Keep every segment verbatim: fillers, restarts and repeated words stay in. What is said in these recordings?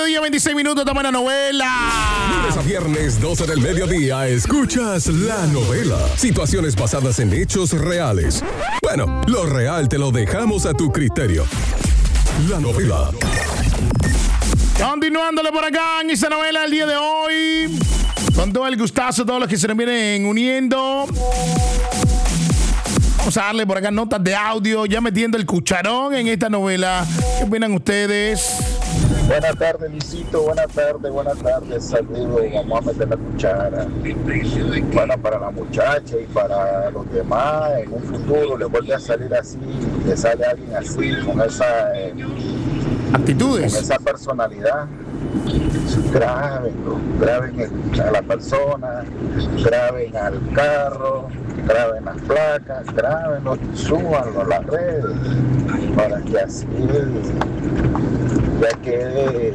mediodía, veintiséis minutos, estamos en la novela. Lunes a viernes, doce del mediodía, escuchas La Novela. Situaciones basadas en hechos reales. Bueno, lo real te lo dejamos a tu criterio. La Novela. Continuándole por acá en esta novela el día de hoy. Con todo el gustazo, todos los que se nos vienen uniendo. Vamos a darle por acá notas de audio, ya metiendo el cucharón en esta novela. ¿Qué opinan ustedes? Buenas tardes, Luisito. Buenas tardes, buenas tardes. Saludos. Vamos a meter la cuchara. Bueno, para la muchacha y para los demás, en un futuro le vuelve a salir así, le sale alguien así, con esa eh, actitudes, con esa personalidad. Graben, graben a la persona, graben al carro, graben las placas, grabenlo y súbanlo a las redes para que así ya quede,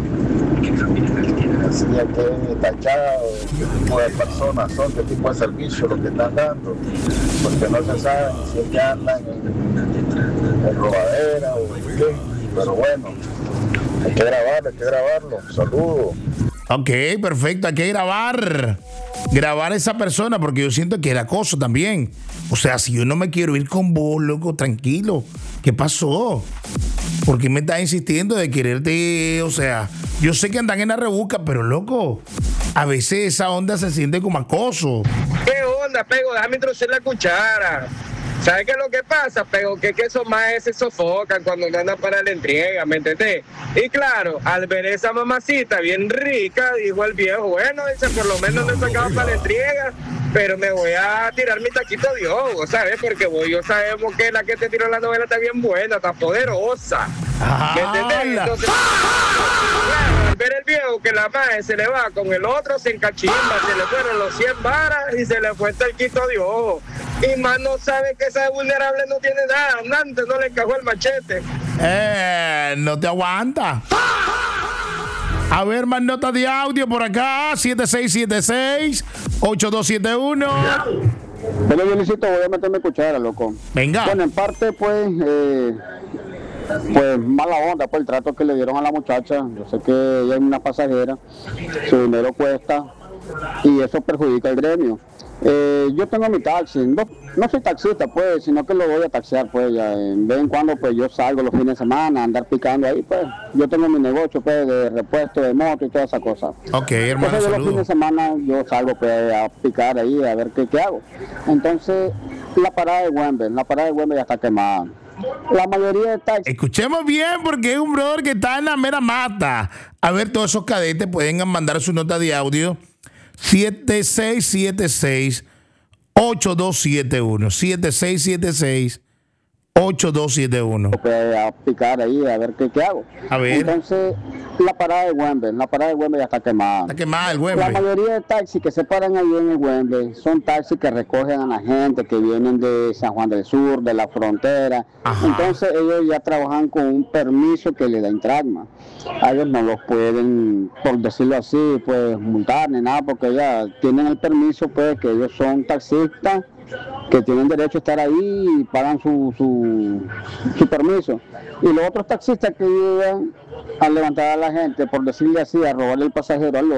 así ya quede tachado qué tipo de personas son, qué tipo de servicio lo que están dando, porque no se sabe si es que andan en, en robadera o en qué, pero bueno. Hay que grabarlo, hay que grabarlo. Saludos. Ok, perfecto. Hay que grabar. Grabar a esa persona porque yo siento que era acoso también. O sea, si yo no me quiero ir con vos, loco, tranquilo. ¿Qué pasó? ¿Por qué me estás insistiendo de quererte? O sea, yo sé que andan en la rebusca, pero loco, a veces esa onda se siente como acoso. ¿Qué onda, Pego? Déjame introducir la cuchara. ¿Sabes qué es lo que pasa, Pego? Que, que esos maes se sofocan cuando andan para la entrega, ¿me entendés? Y claro, al ver esa mamacita bien rica, dijo el viejo, bueno, dice, por lo menos no he sacado para la entrega, pero me voy a tirar mi taquito de ojo, ¿sabes? Porque vos y yo sabemos que la que te tiró la novela está bien buena, está poderosa. ¿Me entendés? Entonces, claro, al ver el viejo que la mae se le va con el otro, se encachimba, se le fueron los cien varas y se le fue el taquito de ojo. Y más no sabe que esa vulnerable no tiene nada, antes no le encajó el machete. Eh, no te aguanta. A ver, más notas de audio por acá, siete seis siete seis, ocho dos siete uno. Bueno, yo necesito, voy a meterme cuchara, loco. Venga. Bueno, en parte, pues, eh, pues, mala onda, pues, el trato que le dieron a la muchacha. Yo sé que ella es una pasajera, su dinero cuesta, y eso perjudica al gremio. Eh, yo tengo mi taxi, no, no soy taxista pues, sino que lo voy a taxear pues, ya, de vez en cuando pues yo salgo los fines de semana a andar picando ahí pues, yo tengo mi negocio pues de repuesto de moto y todas esas cosas. Ok, hermano, entonces yo los fines de saludos. semana yo salgo pues a picar ahí a ver qué, qué hago. Entonces la parada de Wembley, la parada de Wembley ya está quemada. La mayoría de taxis. Escuchemos bien porque es un brother que está en la mera mata. A ver, todos esos cadetes pueden mandar su nota de audio. siete seis siete seis, ocho dos siete uno. siete seis siete seis, ocho dos siete uno. A picar ahí a ver qué, qué hago. A ver. Entonces, la parada de Wembley, la parada de Wembley ya está quemada. Está quemada el Wembley. La mayoría de taxis que se paran ahí en el Wembley son taxis que recogen a la gente que vienen de San Juan del Sur, de la frontera. Ajá. Entonces, ellos ya trabajan con un permiso que le da Intragma. A ellos no los pueden, por decirlo así, pues multar ni nada, porque ya tienen el permiso, pues, que ellos son taxistas que tienen derecho a estar ahí y pagan su, su, su permiso. Y los otros taxistas que llegan a levantar a la gente, por decirle así, a robarle el pasajero al otro,